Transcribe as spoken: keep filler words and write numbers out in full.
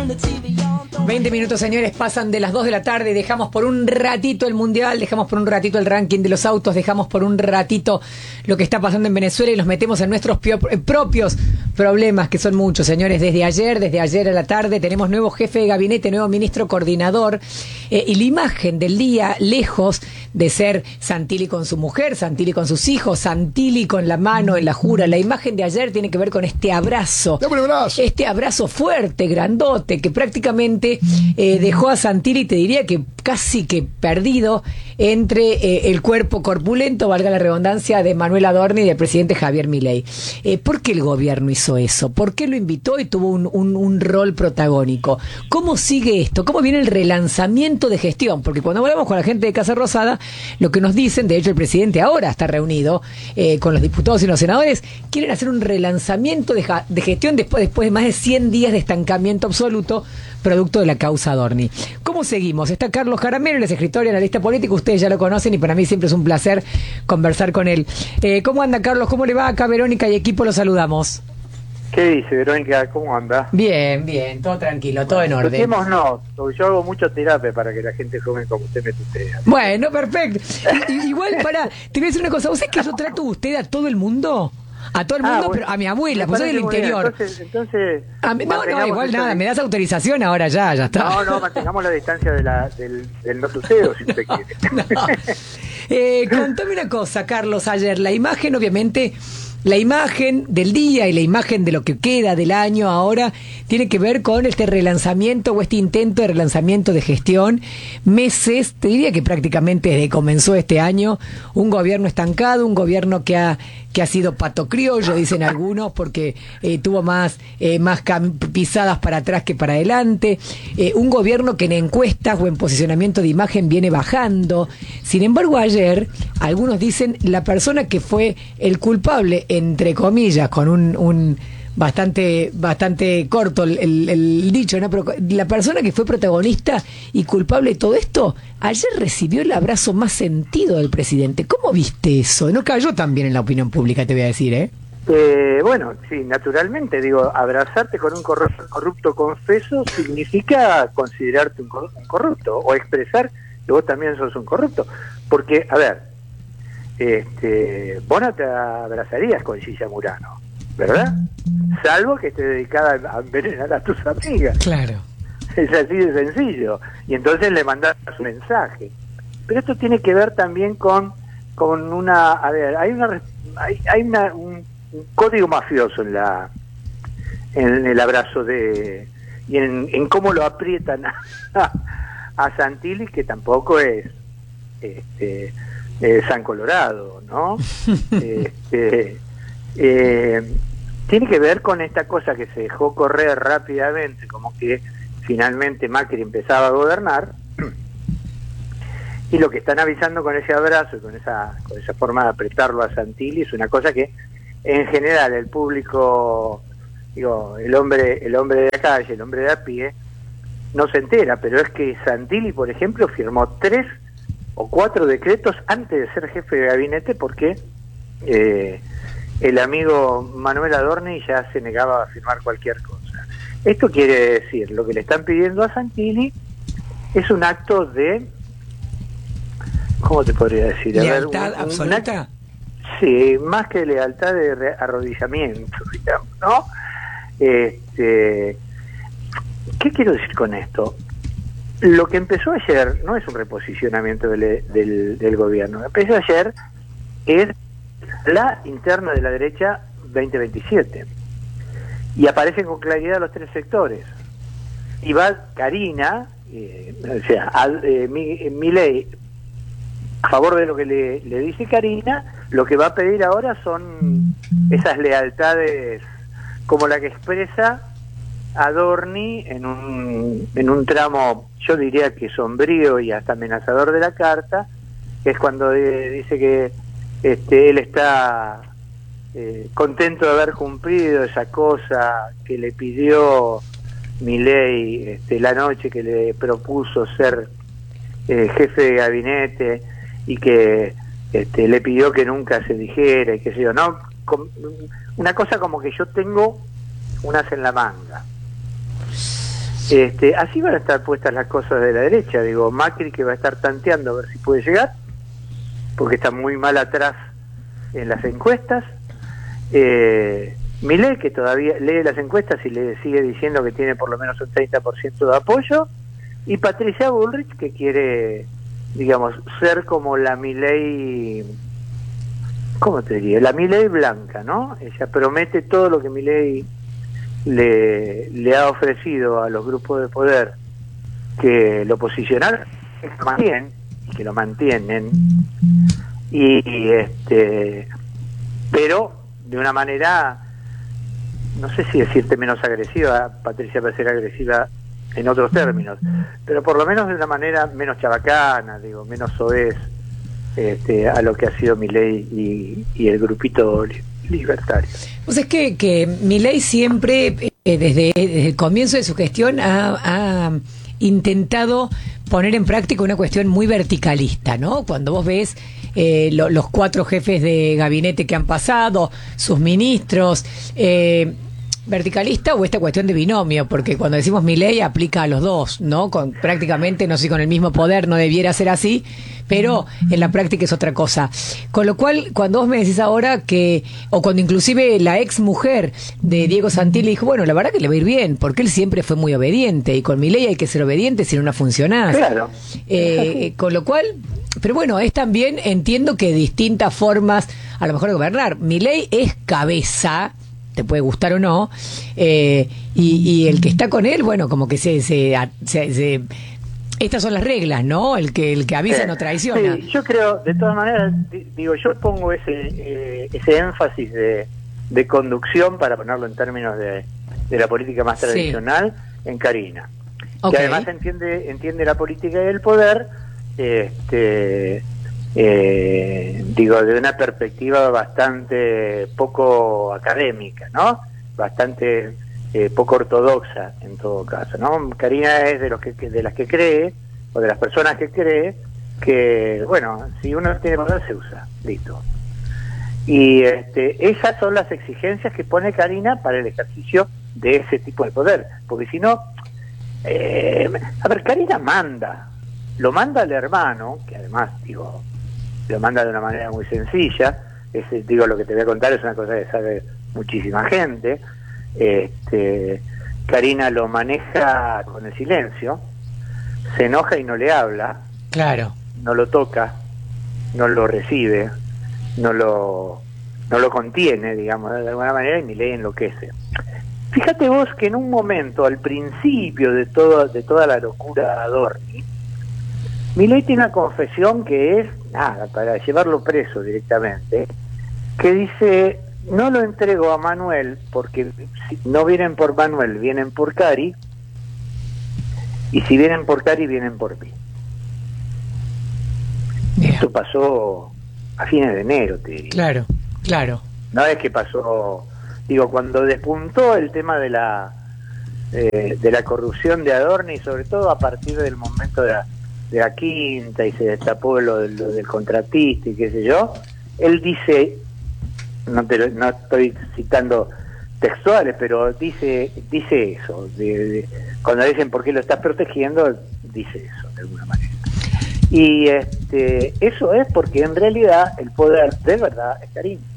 veinte minutos, señores, pasan de las dos de la tarde. Dejamos por un ratito el mundial, dejamos por un ratito el ranking de los autos, dejamos por un ratito lo que está pasando en Venezuela y nos metemos en nuestros pio- propios problemas, que son muchos, señores. Desde ayer, desde ayer a la tarde, tenemos nuevo jefe de gabinete, nuevo ministro coordinador, eh, y la imagen del día, lejos de ser Santilli con su mujer, Santilli con sus hijos, Santilli con la mano en la jura, la imagen de ayer tiene que ver con este abrazo, este abrazo fuerte, grandote, que prácticamente eh, dejó a Santilli, te diría que casi que perdido entre eh, el cuerpo corpulento, valga la redundancia, de Manuel Adorni y del presidente Javier Milei. Eh, ¿Por qué el gobierno hizo eso? ¿Por qué lo invitó y tuvo un, un, un rol protagónico? ¿Cómo sigue esto? ¿Cómo viene el relanzamiento de gestión? Porque cuando hablamos con la gente de Casa Rosada, lo que nos dicen, de hecho el presidente ahora está reunido eh, con los diputados y los senadores, quieren hacer un relanzamiento de, ja- de gestión después, después de más de cien días de estancamiento absoluto, producto de la causa Adorni. ¿Cómo seguimos? Está Carlos Jaramillo, él es escritor y analista político, ustedes ya lo conocen y para mí siempre es un placer conversar con él. Eh, ¿Cómo anda, Carlos? ¿Cómo le va? Acá Verónica y equipo los saludamos. ¿Qué dice, Verónica? ¿Cómo anda? Bien, bien, todo tranquilo, todo en orden. No, porque yo hago mucho terapia para que la gente joven como usted me tutea. Bueno, perfecto. I- i- igual, para, te voy a decir una cosa, ¿vos sabés que yo trato de usted a todo el mundo? A todo el mundo, Ah, bueno. pero a mi abuela, Me pues soy del parece muy bien. interior. Entonces, entonces A mí- no, no, mantengamos igual esa nada, di- me das autorización ahora ya, ya está. No, no, mantengamos la distancia de la, del, del no tuteo, si usted quiere. No. Eh, contame una cosa, Carlos, ayer la imagen, obviamente, la imagen del día y la imagen de lo que queda del año ahora tiene que ver con este relanzamiento o este intento de relanzamiento de gestión. Meses, te diría que prácticamente desde que comenzó este año, un gobierno estancado, un gobierno que ha que ha sido pato criollo, dicen algunos, porque eh, tuvo más, eh, más cam- pisadas para atrás que para adelante, eh, un gobierno que en encuestas o en posicionamiento de imagen viene bajando. Sin embargo, ayer, algunos dicen, la persona que fue el culpable, entre comillas, con un... un bastante bastante corto el, el, el dicho, ¿no? Pero la persona que fue protagonista y culpable de todo esto, ayer recibió el abrazo más sentido del presidente. ¿Cómo viste eso? No cayó tan bien en la opinión pública, te voy a decir, ¿eh? Eh, bueno, sí, naturalmente, digo, abrazarte con un corru- corrupto confeso significa considerarte un, cor- un corrupto o expresar que vos también sos un corrupto. Porque, a ver, este, vos no te abrazarías con Gilla Murano, ¿verdad? Salvo que esté dedicada a envenenar a tus amigas. Claro. Es así de sencillo. Y entonces le mandás un mensaje. Pero esto tiene que ver también con con una... A ver, hay una hay, hay una, un, un código mafioso en la en el abrazo de... y en, en cómo lo aprietan a, a Santilli, que tampoco es este eh, San Colorado, ¿no? este... Eh, tiene que ver con esta cosa que se dejó correr rápidamente, como que finalmente Macri empezaba a gobernar, y lo que están avisando con ese abrazo y con esa, con esa forma de apretarlo a Santilli es una cosa que en general el público, digo, el hombre, el hombre de la calle, el hombre de a pie, no se entera, pero es que Santilli, por ejemplo, firmó tres o cuatro decretos antes de ser jefe de gabinete porque eh, el amigo Manuel Adorni ya se negaba a firmar cualquier cosa. Esto quiere decir, lo que le están pidiendo a Santilli es un acto de, ¿cómo te podría decir? ¿Lealtad un, un, absoluta? Un acto, sí, más que lealtad, de re- arrodillamiento, digamos, ¿no? Este, ¿qué quiero decir con esto? Lo que empezó ayer no es un reposicionamiento del, del, del gobierno. Lo que empezó ayer es la interna de la derecha veinte veintisiete. Y aparecen con claridad los tres sectores. Y va Karina, eh, o sea, al, eh, mi, Milei, a favor de lo que le, le dice Karina, lo que va a pedir ahora son esas lealtades como la que expresa Adorni en un, en un tramo, yo diría que sombrío y hasta amenazador de la carta, que es cuando eh, dice que este, él está eh, contento de haber cumplido esa cosa que le pidió Milei este, la noche que le propuso ser eh, jefe de gabinete y que este, le pidió que nunca se dijera y qué sé yo, ¿no? Com- una cosa como que yo tengo unas en la manga. Este, así van a estar puestas las cosas de la derecha. Digo, Macri, que va a estar tanteando a ver si puede llegar, porque está muy mal atrás en las encuestas. Eh, Milei, que todavía lee las encuestas y le sigue diciendo que tiene por lo menos un treinta por ciento de apoyo. Y Patricia Bullrich, que quiere, digamos, ser como la Milei, ¿cómo te diría? La Milei blanca, ¿no? Ella promete todo lo que Milei le, le ha ofrecido a los grupos de poder que lo posicionaron, que lo mantienen, que lo mantienen, y, y este, pero de una manera, no sé si decirte menos agresiva. Patricia puede ser agresiva en otros términos, pero por lo menos de una manera menos chabacana, digo, menos soez este, a lo que ha sido Milei y, y el grupito li libertario. Pues es que, que Milei siempre, eh, desde, desde el comienzo de su gestión, ha, ha intentado poner en práctica una cuestión muy verticalista, ¿no? Cuando vos ves eh, lo, los cuatro jefes de gabinete que han pasado, sus ministros, eh, verticalista o esta cuestión de binomio, porque cuando decimos Milei aplica a los dos, ¿no? Con prácticamente, no sé si con el mismo poder no debiera ser así, pero en la práctica es otra cosa. Con lo cual, cuando vos me decís ahora que, o cuando inclusive la ex mujer de Diego Santilli dijo, bueno, la verdad que le va a ir bien, porque él siempre fue muy obediente, y con Milei hay que ser obediente si no, no funcionás. Claro. Eh, con lo cual, pero bueno, es también, entiendo que distintas formas, a lo mejor de gobernar. Milei es cabeza, te puede gustar o no, eh, y, y el que está con él, bueno, como que se, se, se, se estas son las reglas, ¿no? El que el que avisa sí, no traiciona. Sí, yo creo, de todas maneras, digo, yo pongo ese eh, ese énfasis de, de conducción, para ponerlo en términos de, de la política más tradicional, sí, en Karina, okay, que además entiende entiende la política y el poder, este Eh, digo, de una perspectiva bastante poco académica, ¿no? Bastante eh, poco ortodoxa en todo caso, ¿no? Karina es de los que de las que cree, o de las personas que cree que, bueno, si uno tiene poder se usa, listo. Y este, esas son las exigencias que pone Karina para el ejercicio de ese tipo de poder, porque si no, eh, a ver, Karina manda, lo manda al hermano, que además, digo, lo manda de una manera muy sencilla. Es, digo, lo que te voy a contar es una cosa que sabe muchísima gente. Este, Karina lo maneja con el silencio, se enoja y no le habla, claro, no lo toca, no lo recibe, no lo no lo contiene, digamos, de alguna manera, y Milei enloquece. Fíjate vos que en un momento, al principio de todo, de toda la locura de Adorni, Milei tiene una confesión que es, nada, para llevarlo preso directamente, que dice, no lo entrego a Manuel, porque si no vienen por Manuel, vienen por Cari, y si vienen por Cari, vienen por mí. Yeah. Esto pasó a fines de enero, te diría. Claro, claro. No es que pasó, digo, cuando despuntó el tema de la, eh, de la corrupción de Adorni, sobre todo a partir del momento de la de la quinta, y se destapó lo, lo del contratista y qué sé yo, él dice, no te lo, no estoy citando textuales, pero dice dice eso, de, de, cuando dicen por qué lo estás protegiendo, dice eso de alguna manera. Y este eso es porque en realidad el poder de verdad es Karina.